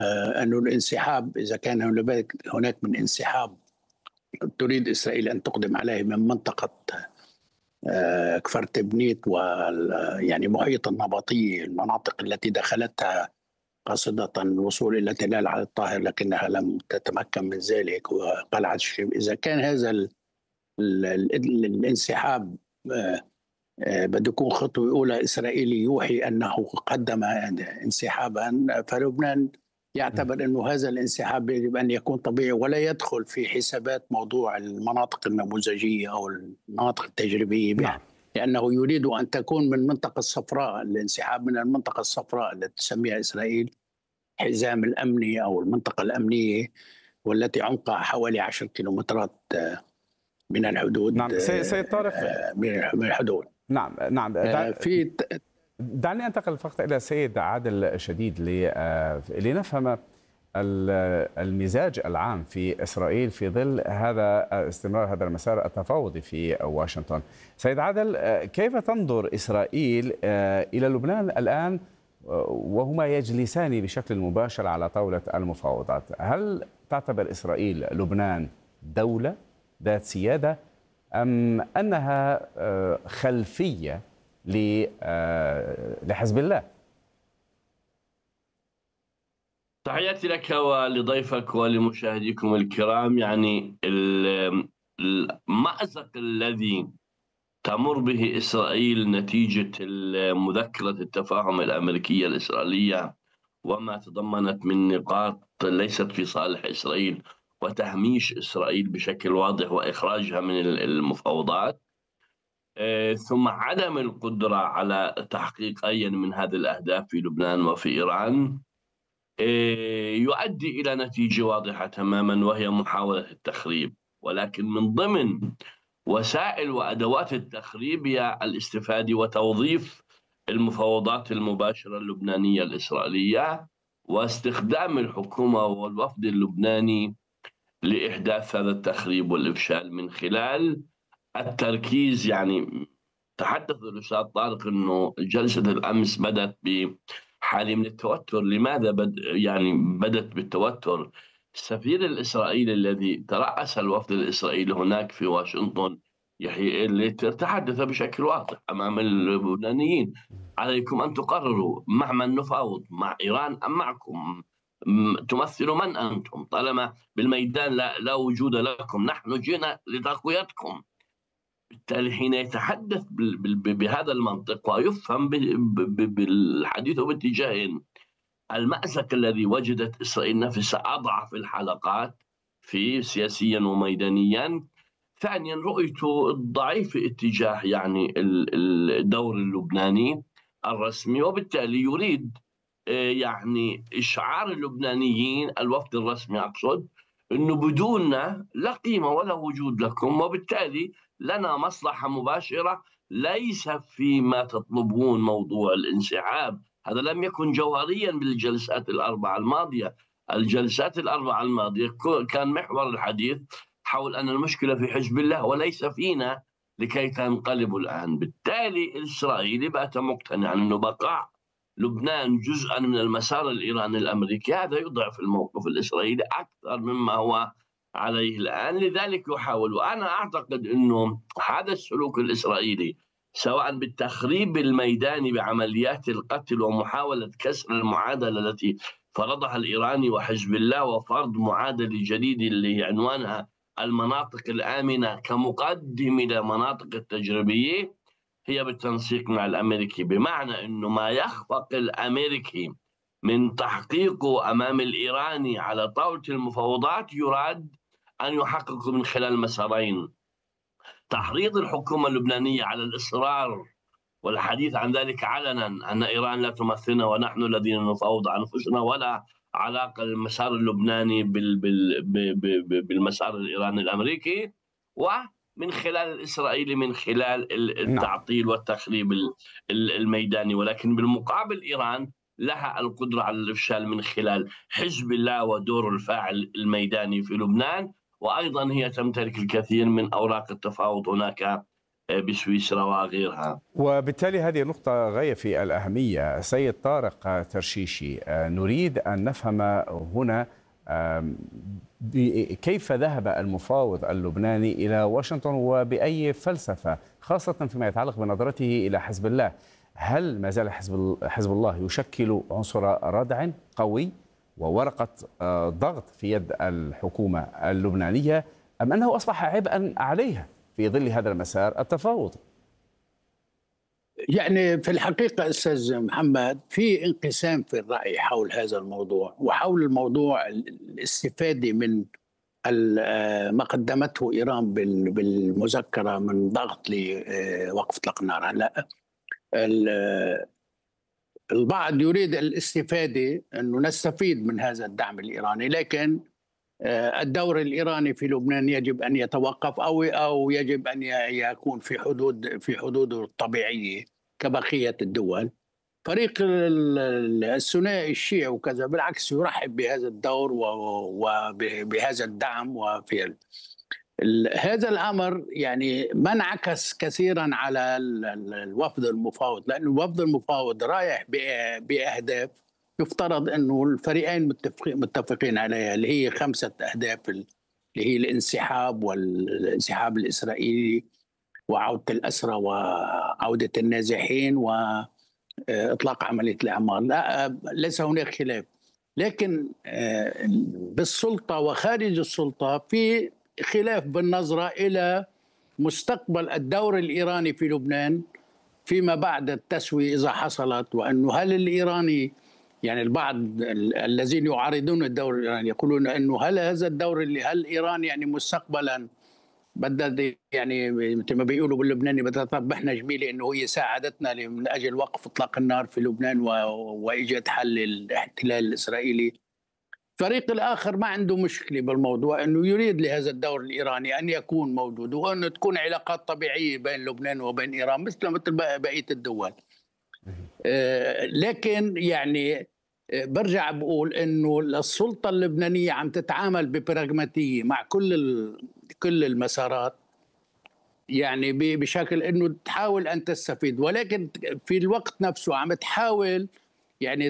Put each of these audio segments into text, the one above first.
أنه الانسحاب، إذا كان هناك من انسحاب تريد إسرائيل أن تقدم عليه من منطقة كفر تبنيت يعني محيط النبطي، المناطق التي دخلتها قاصدة الوصول إلى تلال على الطاهر لكنها لم تتمكن من ذلك، وقلعة الشيب. إذا كان هذا الانسحاب بده يكون خطوة أولى إسرائيلي يوحي أنه قدم انسحابا، فلبنان يعتبر أنه هذا الانسحاب يجب أن يكون طبيعي ولا يدخل في حسابات موضوع المناطق النموذجية أو المناطق التجريبية نعم. لأنه يريد أن تكون من المنطقة الصفراء، الانسحاب من المنطقة الصفراء التي تسميها إسرائيل حزام الأمني أو المنطقة الأمنية، والتي عمقها حوالي 10 كيلومترات من الحدود. نعم سيد طارق. من الحدود. نعم نعم. في دعني أنتقل فقط إلى سيد عادل شديد لنفهم المزاج العام في إسرائيل في ظل هذا استمرار هذا المسار التفاوضي في واشنطن. سيد عادل، كيف تنظر إسرائيل إلى لبنان الآن وهما يجلسان بشكل مباشر على طاولة المفاوضات؟ هل تعتبر إسرائيل لبنان دولة ذات سيادة أم أنها خلفية لحزب الله؟ تحياتي لك ولضيفك ولمشاهديكم الكرام. يعني المأزق الذي تمر به إسرائيل نتيجة مذكرة التفاهم الأمريكية الإسرائيلية وما تضمنت من نقاط ليست في صالح إسرائيل وتهميش إسرائيل بشكل واضح وإخراجها من المفاوضات، ثم عدم القدرة على تحقيق أي من هذه الأهداف في لبنان وفي إيران، يؤدي إلى نتيجة واضحة تماما وهي محاولة التخريب. ولكن من ضمن وسائل وأدوات التخريب هي الاستفادة وتوظيف المفاوضات المباشرة اللبنانية الإسرائيلية واستخدام الحكومة والوفد اللبناني لإحداث هذا التخريب والإفشال من خلال التركيز. يعني تحدث الأستاذ طارق أنه جلسة الأمس بدأت بحالة من التوتر. لماذا بدأت بالتوتر؟ السفير الإسرائيلي الذي ترأس الوفد الإسرائيلي هناك في واشنطن يحيى اللي تحدث بشكل واضح أمام اللبنانيين: عليكم أن تقرروا مع من نفاوض، مع إيران أم معكم؟ تمثلوا من أنتم؟ طالما بالميدان لا وجود لكم، نحن جئنا لتقويتكم. بالتالي حين يتحدث بهذا المنطق ويفهم بالحديث باتجاهين: المأزق الذي وجدت إسرائيل نفسها أضعف الحلقات في سياسيا وميدانيا، ثانيا رؤيته الضعيف في اتجاه يعني الدور اللبناني الرسمي، وبالتالي يريد يعني إشعار اللبنانيين الوفد الرسمي أقصد أنه بدوننا لا قيمة ولا وجود لكم، وبالتالي لنا مصلحة مباشرة ليس فيما تطلبون موضوع الانسحاب. هذا لم يكن جوهريا بالجلسات الأربعة الماضية. الجلسات الأربعة الماضية كان محور الحديث حول أن المشكلة في حزب الله وليس فينا لكي تنقلب الآن. بالتالي الإسرائيلي بات مقتنعا أنه بقاء لبنان جزءا من المسار الإيراني الأمريكي هذا يضعف الموقف الإسرائيلي أكثر مما هو عليه الآن، لذلك يحاول. وأنا أعتقد أنه هذا السلوك الإسرائيلي سواء بالتخريب الميداني بعمليات القتل ومحاولة كسر المعادلة التي فرضها الإيراني وحزب الله وفرض معادلة جديدة اللي عنوانها المناطق الآمنة كمقدم إلى مناطق التجريبية، هي بالتنسيق مع الأمريكي، بمعنى أنه ما يخفق الأمريكي من تحقيقه أمام الإيراني على طاولة المفاوضات يراد أن يحقق من خلال مسارين: تحريض الحكومة اللبنانية على الإصرار والحديث عن ذلك علنا أن إيران لا تمثلنا ونحن الذين نفاوض عن أنفسنا، ولا علاقة المسار اللبناني بالمسار الإيراني الأمريكي، ومن خلال الإسرائيلي من خلال التعطيل والتخريب الميداني. ولكن بالمقابل إيران لها القدرة على الإفشال من خلال حزب الله ودور الفاعل الميداني في لبنان، وأيضا هي تمتلك الكثير من أوراق التفاوض هناك بسويسرا وغيرها. وبالتالي هذه نقطة غاية في الأهمية. سيد طارق ترشيشي، نريد أن نفهم هنا كيف ذهب المفاوض اللبناني إلى واشنطن وبأي فلسفة، خاصة فيما يتعلق بنظرته إلى حزب الله. هل ما زال حزب الله يشكل عنصر ردع قوي وورقة ضغط في يد الحكومة اللبنانية، أم أنه أصبح عبئا عليها في ظل هذا المسار التفاوضي؟ يعني في الحقيقة أستاذ محمد في انقسام في الرأي حول هذا الموضوع، وحول الموضوع الاستفادة من ما قدمته إيران بالمذكرة من ضغط لوقف إطلاق النار. هلا البعض يريد الاستفادة أنه نستفيد من هذا الدعم الإيراني، لكن الدور الإيراني في لبنان يجب أن يتوقف أو يجب أن يكون في حدوده الطبيعية كبقية الدول. فريق الثنائي الشيعي وكذا بالعكس يرحب بهذا الدور وبهذا الدعم، وفي هذا الأمر يعني ما انعكس كثيرا على الوفد المفاوض، لأن الوفد المفاوض رايح بأهداف يفترض أنه الفريقين متفقين عليها، اللي هي 5 أهداف، اللي هي الانسحاب والانسحاب الإسرائيلي وعودة الأسرى وعودة النازحين وإطلاق عملية الإعمار. لا، ليس هناك خلاف، لكن بالسلطة وخارج السلطة في خلاف بالنظرة إلى مستقبل الدور الإيراني في لبنان فيما بعد التسوية إذا حصلت، وأنه هل الإيراني يعني البعض الذين يعارضون الدور الإيراني يقولون أنه هل هذا الدور هل إيران يعني مستقبلا بدها يعني مثل ما بيقولوا باللبناني بدها تطبحنا جميله انه هي ساعدتنا من اجل وقف اطلاق النار في لبنان وايجاد حل للاحتلال الاسرائيلي. الفريق الاخر ما عنده مشكله بالموضوع، انه يريد لهذا الدور الايراني ان يكون موجود وانه تكون علاقات طبيعيه بين لبنان وبين ايران مثل بقيه الدول. لكن يعني برجع بقول انه السلطه اللبنانيه عم تتعامل ببراغماتيه مع كل المسارات، يعني بشكل انه تحاول ان تستفيد، ولكن في الوقت نفسه عم تحاول يعني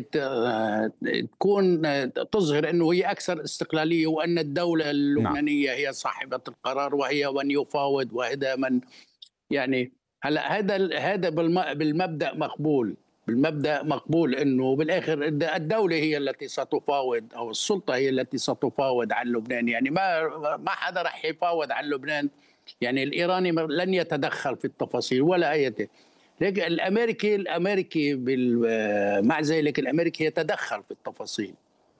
تكون تظهر انه هي اكثر استقلاليه، وان الدوله اللبنانيه هي صاحبه القرار وهي من يفاوض وهذا من يعني هلا هذا بالمبدا مقبول، بالمبدا مقبول انه بالاخر الدوله هي التي ستفاوض او السلطه هي التي ستفاوض عن لبنان، يعني ما حدا رح يفاوض عن لبنان، يعني الايراني لن يتدخل في التفاصيل ولا ايته. لكن الامريكي مع ذلك الامريكي يتدخل في التفاصيل.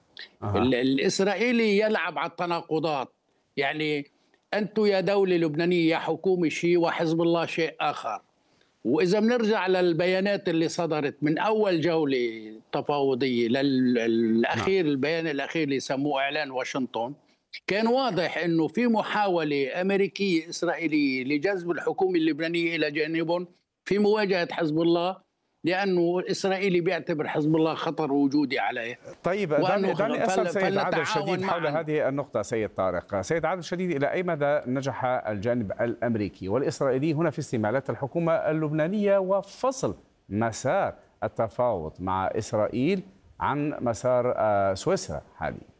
الاسرائيلي يلعب على التناقضات، يعني انتم يا دوله لبنانيه يا حكومه شيء وحزب الله شيء اخر. وإذا بنرجع للبيانات اللي صدرت من أول جولة تفاوضية للأخير، البيان الأخير اللي سموه إعلان واشنطن، كان واضح أنه في محاولة أمريكية إسرائيلية لجذب الحكومة اللبنانية إلى جانبهم في مواجهة حزب الله، لأنه الإسرائيلي بيعتبر حزب الله خطر وجودي عليه. طيب دعني أسأل سيد عادل شديد حول هذه النقطة. سيد طارق، سيد عادل شديد، إلى أي مدى نجح الجانب الأمريكي والإسرائيلي هنا في استمالات الحكومة اللبنانية وفصل مسار التفاوض مع إسرائيل عن مسار سويسرا حاليا؟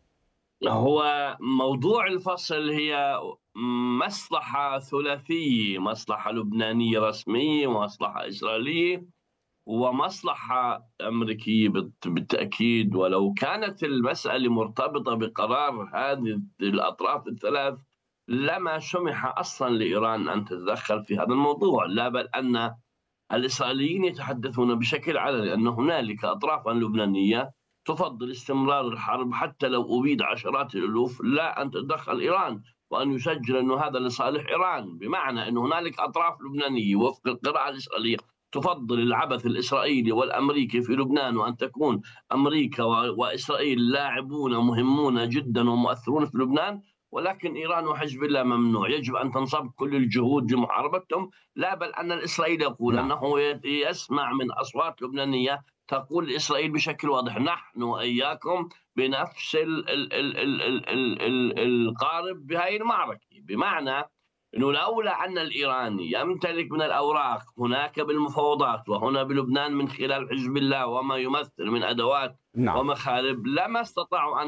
هو موضوع الفصل هي مصلحة ثلاثية، مصلحة لبنانية رسمية ومصلحة إسرائيلية ومصلحة أمريكية بالتأكيد. ولو كانت المسألة مرتبطة بقرار هذه الأطراف الثلاث لما سمح أصلا لإيران أن تتدخل في هذا الموضوع، لا بل أن الإسرائيليين يتحدثون بشكل علني أن هنالك أطرافا لبنانية تفضل استمرار الحرب حتى لو أبيد عشرات الألوف، لا أن تتدخل إيران وأن يسجل أن هذا لصالح إيران، بمعنى أن هنالك أطراف لبنانية وفق القراءة الإسرائيلية تفضل العبث الإسرائيلي والأمريكي في لبنان، وأن تكون أمريكا وإسرائيل لاعبون مهمون جدا ومؤثرون في لبنان، ولكن إيران وحزب الله ممنوع، يجب أن تنصب كل الجهود لمحاربتهم. لا بل أن الإسرائيلي يقول أنه يسمع من أصوات لبنانية تقول إسرائيل بشكل واضح نحن وإياكم بنفس القارب بهذه المعركة، بمعنى أنه لولا أن الإيراني يمتلك من الأوراق هناك بالمفاوضات وهنا بلبنان من خلال حزب الله وما يمثل من أدوات نعم. ومخارب، لما استطاعوا أن